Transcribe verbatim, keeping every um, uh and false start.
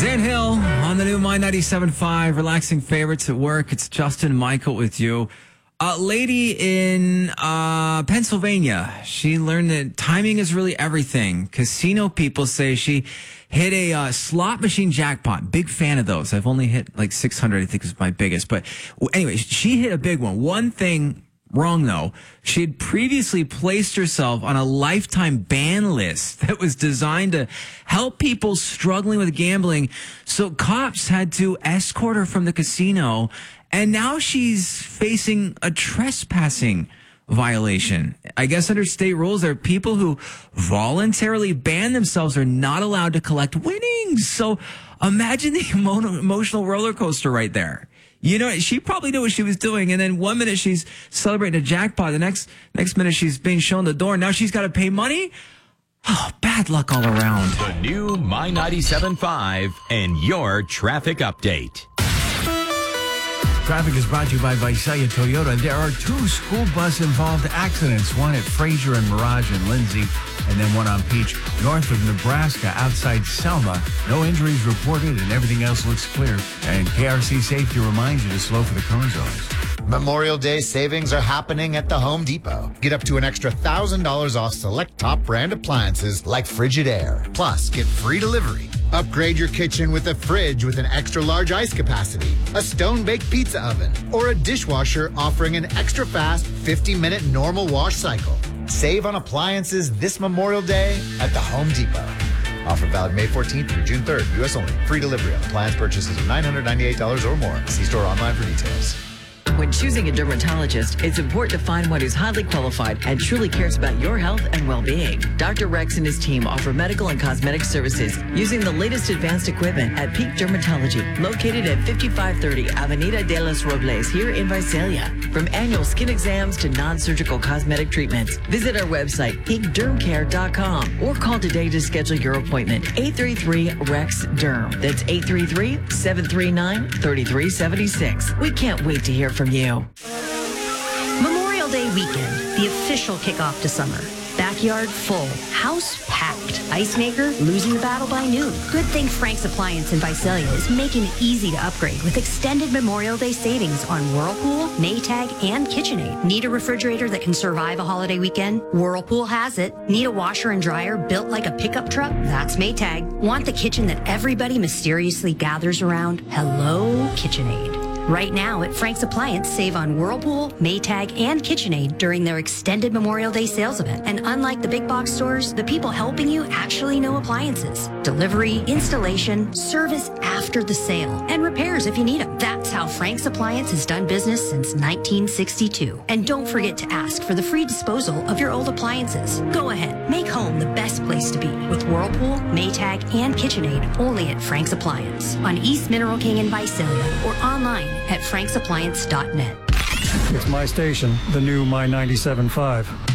Dan Hill on the new My ninety-seven point five, relaxing favorites at work. It's Justin Michael with you. A lady in uh, Pennsylvania, she learned that timing is really everything. Casino people say she hit a uh, slot machine jackpot. Big fan of those. I've only hit like six hundred, I think is my biggest. But anyway, she hit a big one. One thing wrong, though. She had previously placed herself on a lifetime ban list that was designed to help people struggling with gambling. So cops had to escort her from the casino, and now she's facing a trespassing violation. I guess under state rules, there are people who voluntarily ban themselves are not allowed to collect winnings. So imagine the emo- emotional roller coaster right there. You know, she probably knew what she was doing, and then one minute she's celebrating a jackpot, the next next minute she's being shown the door. Now she's got to pay money. Oh, bad luck all around. The new My ninety-seven point five and your traffic update. Traffic is brought to you by Visalia Toyota. There are two school bus-involved accidents, one at Fraser and Mirage and Lindsay, and then one on Peach, north of Nebraska, outside Selma. No injuries reported, and everything else looks clear. And K R C Safety reminds you to slow for the cone zones. Memorial Day savings are happening at the Home Depot. Get up to an extra one thousand dollars off select top brand appliances like Frigidaire. Plus, get free delivery. Upgrade your kitchen with a fridge with an extra large ice capacity, a stone-baked pizza oven, or a dishwasher offering an extra fast fifty minute normal wash cycle. Save on appliances this Memorial Day at the Home Depot. Offer valid May fourteenth through June third. U S only. Free delivery on appliance purchases of nine hundred ninety-eight dollars or more. See store online for details. When choosing a dermatologist, it's important to find one who's highly qualified and truly cares about your health and well-being. Doctor Rex and his team offer medical and cosmetic services using the latest advanced equipment at Peak Dermatology, located at fifty-five thirty Avenida de los Robles here in Visalia. From annual skin exams to non-surgical cosmetic treatments, visit our website, peak derm care dot com, or call today to schedule your appointment, eight three three REX DERM. That's eight three three, seven three nine, three three seven six. We can't wait to hear from you. Memorial Day weekend, the official kickoff to summer. Backyard full, house packed. Ice maker losing the battle by noon. Good thing Frank's Appliance in Visalia is making it easy to upgrade with extended Memorial Day savings on Whirlpool, Maytag, and KitchenAid. Need a refrigerator that can survive a holiday weekend? Whirlpool has it. Need a washer and dryer built like a pickup truck? That's Maytag. Want the kitchen that everybody mysteriously gathers around? Hello, KitchenAid. Right now at Frank's Appliance, save on Whirlpool, Maytag, and KitchenAid during their extended Memorial Day sales event. And unlike the big box stores, the people helping you actually know appliances. Delivery, installation, service after the sale, and repairs if you need them. That's how Frank's Appliance has done business since nineteen sixty-two. And don't forget to ask for the free disposal of your old appliances. Go ahead, make home the best place to be with Whirlpool, Maytag, and KitchenAid only at Frank's Appliance on East Mineral King in Visalia or online at franks appliance dot net. It's my station, the new My ninety-seven point five.